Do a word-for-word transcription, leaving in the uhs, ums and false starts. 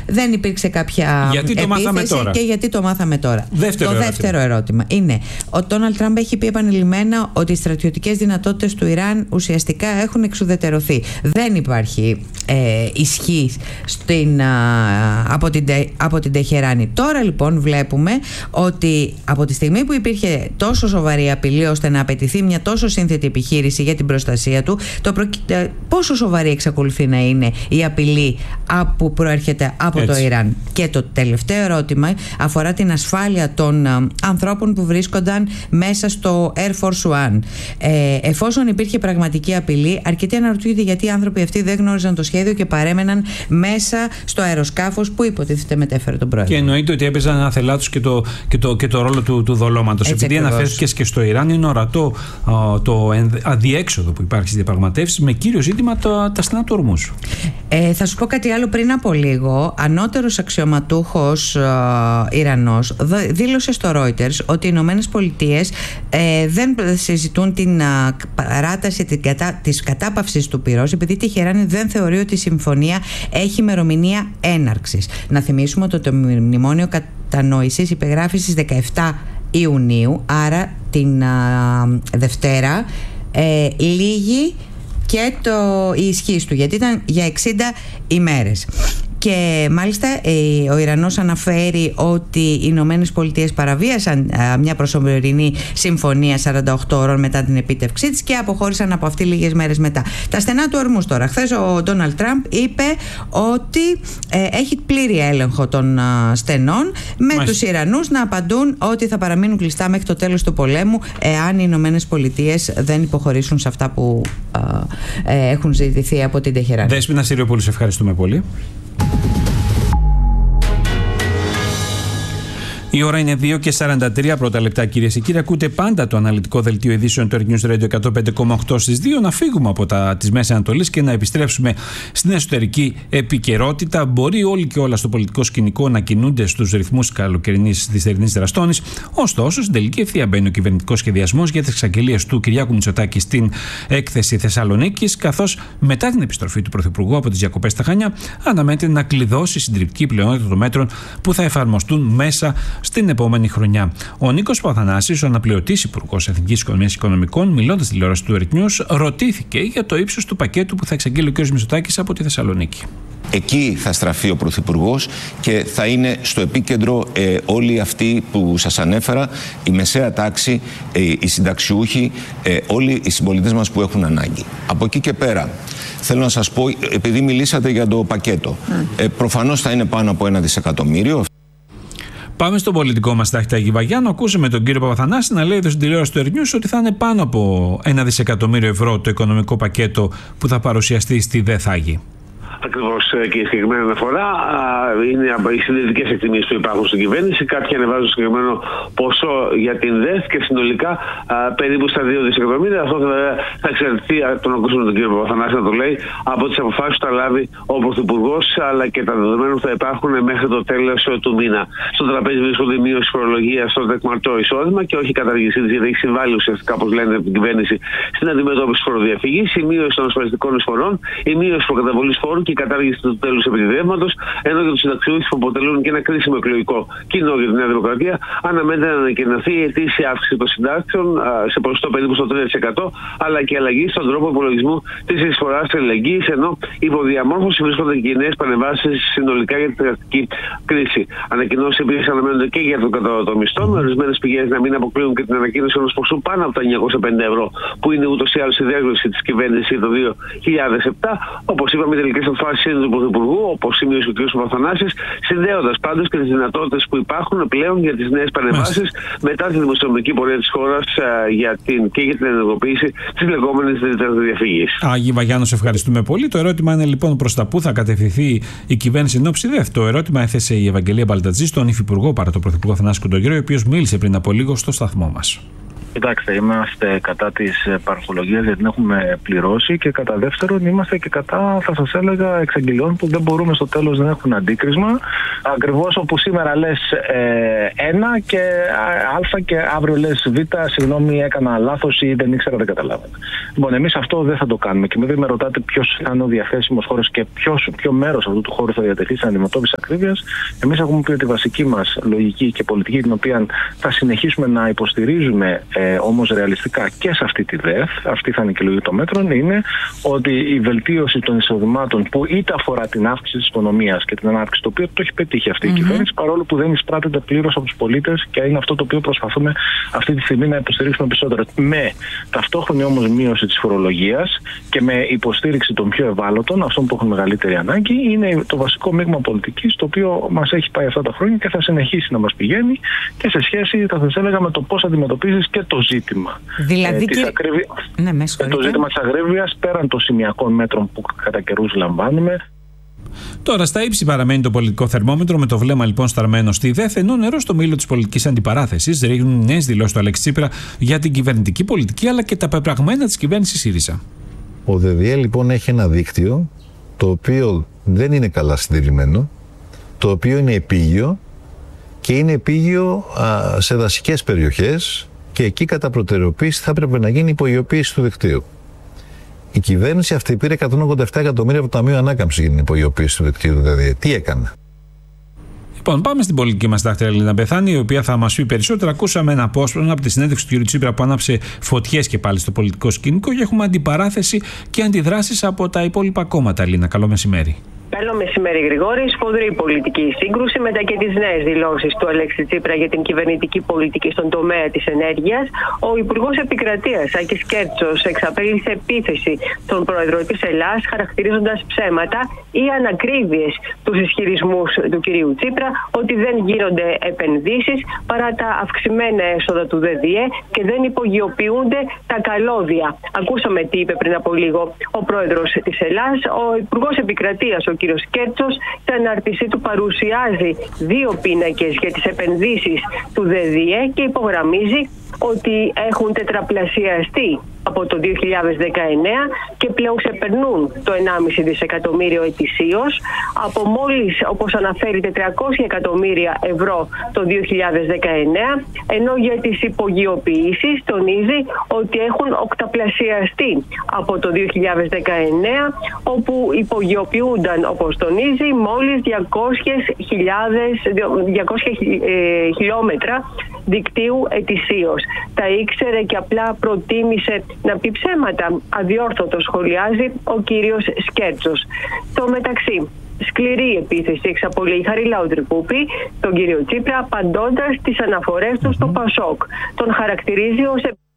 δεν υπήρξε κάποια γιατί το επίθεση τώρα. Και γιατί το μάθαμε τώρα. Δεύτερο το ερώτημα. δεύτερο ερώτημα είναι: ο Ντόναλντ Τραμπ έχει πει επανειλημμένα ότι οι στρατιωτικές δυνατότητες του Ιράν ουσιαστικά έχουν εξουδετερωθεί. Δεν υπάρχει ε, ισχύ στην, α, από, την, από την Τεχεράνη. Τώρα λοιπόν βλέπουμε ότι από τη στιγμή που υπήρχε τόσο σοβαρή απειλή ώστε να απαιτηθεί μια τόσο σύνθετη επιχείρηση για την προστασία του, το προ... πόσο σοβαρή εξακολουθεί να είναι η απειλή που προέρχεται από Έτσι. το Ιράν. Και το τελευταίο ερώτημα αφορά την ασφάλεια των α, ανθρώπων που βρίσκονταν μέσα στο Air Force One. Ε, εφόσον υπήρχε πραγματική απειλή, αρκετοί αναρωτιούνται γιατί οι άνθρωποι αυτοί δεν γνώριζαν το σχέδιο και παρέμεναν μέσα στο αεροσκάφος που υποτίθεται μετέφερε τον πρόεδρο. Και εννοείται ότι έπαιζαν άθελά τους και το, και, το, και το ρόλο του, του δολώματος. Επειδή αναφέρθηκες και στο Ιράν, είναι ορατό α, το αδιέξοδο που υπάρχει στις διαπραγματεύσεις με κύριο ζήτημα τα, τα στενά του Ορμούζ. Ε, θα σου πω κάτι άλλο πριν από λίγο. Ανώτερος αξιωματούχος α, Ιρανός δήλωσε στο Reuters ότι οι Ηνωμένες Πολιτείες ε, δεν συζητούν την α, παράταση την κατα, της κατάπαυσης του πυρός, επειδή η Τεχεράνη δεν θεωρεί ότι η συμφωνία έχει ημερομηνία έναρξης. Να θυμίσουμε ότι το μνημόνιο κατανόησης υπεγράφει στις δεκαεφτά Ιουνίου, άρα την α, Δευτέρα ε, λίγη και το, η ισχύς του, γιατί ήταν για εξήντα ημέρες. Και μάλιστα ο Ιρανός αναφέρει ότι οι Ηνωμένες Πολιτείες παραβίασαν μια προσωρινή συμφωνία σαράντα οκτώ ώρων μετά την επίτευξή της και αποχώρησαν από αυτή λίγες μέρες μετά. Τα στενά του Ορμούζ τώρα. Χθες ο Ντόναλντ Τραμπ είπε ότι ε, έχει πλήρη έλεγχο των α, στενών, με Μάλιστα. τους Ιρανούς να απαντούν ότι θα παραμείνουν κλειστά μέχρι το τέλος του πολέμου εάν οι Ηνωμένες Πολιτείες δεν υποχωρήσουν σε αυτά που α, ε, έχουν ζητηθεί από την Τεχεράνη. Δέσποινα Συριοπούλου, σε ευχαριστούμε πολύ. Η ώρα είναι δύο και σαράντα τρία πρώτα λεπτά, κυρίες και κύριοι. Ακούτε πάντα το αναλυτικό δελτίο ειδήσεων του Earth News Radio εκατόν πέντε κόμμα οκτώ στις δύο. Να φύγουμε από τα της Μέσης Ανατολής και να επιστρέψουμε στην εσωτερική επικαιρότητα. Μπορεί όλοι και όλα στο πολιτικό σκηνικό να κινούνται στους ρυθμούς καλοκαιρινής της θερινής δραστόνης. Ωστόσο, στην τελική ευθεία μπαίνει ο κυβερνητικός σχεδιασμός για τις εξαγγελίες του Κυριάκου Μητσοτάκη στην έκθεση Θεσσαλονίκης, καθώς μετά την επιστροφή του Πρωθυπουργού από τις διακοπές στα Χανιά, αναμένεται να κλειδώσει η συντριπτική πλειονότητα των μέτρων που θα εφαρμοστούν μέσα στην επόμενη χρονιά. Ο Νίκος Παπαθανάσης, ο αναπληρωτής Υπουργός Εθνικής Οικονομίας και Οικονομικών, μιλώντας στη τηλεόραση του Earth News, ρωτήθηκε για το ύψος του πακέτου που θα εξαγγείλει ο κ. Μητσοτάκης από τη Θεσσαλονίκη. Εκεί θα στραφεί ο Πρωθυπουργός και θα είναι στο επίκεντρο ε, όλοι αυτοί που σας ανέφερα, η μεσαία τάξη, ε, οι συνταξιούχοι, ε, όλοι οι συμπολίτες μας που έχουν ανάγκη. Από εκεί και πέρα, θέλω να σας πω, επειδή μιλήσατε για το πακέτο, ε, προφανώς θα είναι πάνω από ένα δισεκατομμύριο. Πάμε στο πολιτικό μας τάχτη Αγίου Βαγιάννου. Ακούσαμε τον κύριο Παπαθανάση να λέει εδώ στην τηλεόραση του Earth News ότι θα είναι πάνω από ένα δισεκατομμύριο ευρώ το οικονομικό πακέτο που θα παρουσιαστεί στη ΔΕΘΑΓΗ. Ακριβώς και η συγκεκριμένη αναφορά είναι οι συντηρητικές εκτιμήσεις που υπάρχουν στην κυβέρνηση. Κάποιοι ανεβάζουν συγκεκριμένο ποσό για την ΔΕΘ και συνολικά α, περίπου στα δύο δισεκατομμύρια. Αυτό βέβαια θα εξαρτηθεί, τον ακούσαμε τον κύριο Παπαθανάση να το λέει, από τις αποφάσεις που θα λάβει ο Πρωθυπουργός, αλλά και τα δεδομένα που θα υπάρχουν μέχρι το τέλος του μήνα. Στο τραπέζι βρίσκονται η μείωση φορολογίας στο τεκμαρτό εισόδημα και όχι η καταργησή της, γιατί έχει συμβάλει ουσιαστικά, όπως λένε από την κυβέρνηση, στην αντιμετώπιση φοροδιαφυγής, η μείωση των ασφαλιστικών εισφορών, η μείωση προκαταβολής φόρου και η κατάργηση του τέλους επιτιδεύματος, ενώ για τους συνταξιούχους που αποτελούν και ένα κρίσιμο εκλογικό κοινό για τη Νέα Δημοκρατία, αναμένεται να ανακοινωθεί η ετήσια αύξηση των συντάξεων σε ποσοστό περίπου στο τρία τοις εκατό, αλλά και αλλαγή στον τρόπο υπολογισμού της εισφοράς αλληλεγγύης, ενώ υπό διαμόρφωση βρίσκονται και οι νέες παρεμβάσεις συνολικά για την εργατική κρίση. Ανακοινώσεις επίσης αναμένονται και για τον κατώτατο μισθό, με ορισμένες πηγές να μην αποκλείουν και την ανακοίνωση ενός ποσού πάνω από τα εννιακόσια πενήντα ευρώ, που είναι ούτως ή άλλως η διάγνωση της κυβέρνησης το δύο χιλιάδες επτά. Όπως είπαμε, οι τελικές αποφάσεις είναι του Πρωθυπουργού, όπως σημείωσε ο κ. Παπαθανάσης, συνδέοντας πάντως και τις δυνατότητες που υπάρχουν πλέον για τις νέες παρεμβάσεις μετά τη δημοσιονομική πορεία της χώρας για την, και για την ενεργοποίηση της λεγόμενης διαφυγής. Άγιοι Βαγιάννου, σε ευχαριστούμε πολύ. Το ερώτημα είναι λοιπόν προς τα πού θα κατευθυνθεί η κυβέρνηση εν ώψη ΔΕΘ. Το ερώτημα έθεσε η Ευαγγελία Μπαλτατζή στον υφυπουργό παρά τον Πρωθυπουργό Θανάση Κοντογιώργη, ο οποίος μίλησε πριν από λίγο στο σταθμό μας. Κοιτάξτε, είμαστε κατά της παραχολογίας γιατί την έχουμε πληρώσει και κατά δεύτερον είμαστε και κατά, θα σας έλεγα, εξαγγελιών που δεν μπορούμε στο τέλος να έχουν αντίκρισμα Ακριβώς όπου σήμερα λες ε, ένα και α και αύριο λες β, συγγνώμη, έκανα λάθος ή δεν ήξερα, δεν καταλάβαινα. Λοιπόν, εμείς αυτό δεν θα το κάνουμε. Και με με ρωτάτε ποιος θα είναι ο διαθέσιμος χώρος και ποιος, ποιο μέρος αυτού του χώρου θα διατεθεί στην αντιμετώπιση ακρίβειας. Εμείς έχουμε πει ότι η βασική μας λογική και πολιτική, την οποία θα συνεχίσουμε να υποστηρίζουμε ε, όμως ρεαλιστικά και σε αυτή τη ΔΕΘ, αυτή θα είναι και η λογική των μέτρων, είναι ότι η βελτίωση των εισοδημάτων που είτε αφορά την αύξηση της οικονομίας και την ανάπτυξη, το οποίο το έχει πετύχει αυτή mm-hmm. η κυβέρνηση, παρόλο που δεν εισπράττεται πλήρως από τους πολίτες, και είναι αυτό το οποίο προσπαθούμε αυτή τη στιγμή να υποστηρίξουμε περισσότερο. Με ταυτόχρονη όμως μείωση της φορολογίας και με υποστήριξη των πιο ευάλωτων, αυτών που έχουν μεγαλύτερη ανάγκη, είναι το βασικό μείγμα πολιτικής το οποίο μας έχει πάει αυτά τα χρόνια και θα συνεχίσει να μας πηγαίνει, και σε σχέση, θα σας έλεγα, με το πώς αντιμετωπίζεις και το ζήτημα. Δηλαδή, ε, και... ακρίβει... ναι, το ζήτημα της ακρίβειας πέραν των σημειακών μέτρων που κατά καιρούς λαμβάνουμε. Τώρα, στα ύψη παραμένει το πολιτικό θερμόμετρο, με το βλέμμα λοιπόν στραμμένο στη ΔΕΘ, ενώ νερό στο μήλο της πολιτικής αντιπαράθεσης ρίχνουν νέες δηλώσεις του Αλέξη Τσίπρα για την κυβερνητική πολιτική αλλά και τα πεπραγμένα της κυβέρνησης ΣΥΡΙΖΑ. Ο ΔΔΕ λοιπόν έχει ένα δίκτυο το οποίο δεν είναι καλά συντηρημένο, το οποίο είναι επίγειο και είναι επίγειο α, σε δασικές περιοχές, και εκεί κατά προτεραιοποίηση θα έπρεπε να γίνει υπογειοποίηση του δικτύου. Η κυβέρνηση αυτή πήρε εκατόν ογδόντα επτά εκατομμύρια από το Ταμείο Ανάκαμψης για την υπογειοποίηση του δικτύου του ΔΔΕ. Τι έκανε? Λοιπόν, πάμε στην πολιτική μας τάχτη Έλληνα Μπεθάνη, η οποία θα μας πει περισσότερα. Ακούσαμε ένα απόσπασμα από τη συνέντευξη του κ. Τσίπρα που άναψε φωτιές και πάλι στο πολιτικό σκηνικό, και έχουμε αντιπαράθεση και αντιδράσεις από τα υπόλοιπα κόμματα. Έλληνα, καλό μεσημέρι. Καλό μεσημέρι, Γρηγόρη. Σφοδρή πολιτική σύγκρουση μετά και τις νέες δηλώσεις του Αλέξη Τσίπρα για την κυβερνητική πολιτική στον τομέα της ενέργειας. Ο Υπουργός Επικρατείας Άκης Κέρτσος εξαπέλυσε επίθεση στον πρόεδρο της Ελλάδας, χαρακτηρίζοντας ψέματα ή ανακρίβειες τους ισχυρισμούς του κυρίου Τσίπρα ότι δεν γίνονται επενδύσεις παρά τα αυξημένα έσοδα του ΔΔΕ και δεν υπογειοποιούνται τα καλώδια. Ακούσαμε τι είπε πριν από λίγο ο πρόεδρος της Ελλάδας. Ο Υπουργός Επικρατείας, ο κύριος Κέρτσος, στην ανάρτησή του παρουσιάζει δύο πίνακες για τις επενδύσεις του ΔΔΕ και υπογραμμίζει ότι έχουν τετραπλασιαστεί από το δύο χιλιάδες δεκαεννέα και πλέον ξεπερνούν το ενάμιση δισεκατομμύριο ετησίως, από μόλις, όπως αναφέρει, τετρακόσια εκατομμύρια ευρώ το δύο χιλιάδες δεκαεννέα, ενώ για τις υπογειοποιήσεις τονίζει ότι έχουν οκταπλασιαστεί από το δύο χιλιάδες δεκαεννέα, όπου υπογειοποιούνταν, όπως τονίζει, μόλις διακόσιες χιλιόμετρα δικτύου ετησίως. Τα ήξερε και απλά προτίμησε να πει ψέματα, αδιόρθωτο σχολιάζει ο κύριος Σκέρτσος. Το μεταξύ, σκληρή επίθεση εξαπολύει η Χαρίλαου Τρικούπη τον κύριο Τσίπρα, απαντώντας τις αναφορές του στο Πασόκ. Τον χαρακτηρίζει ως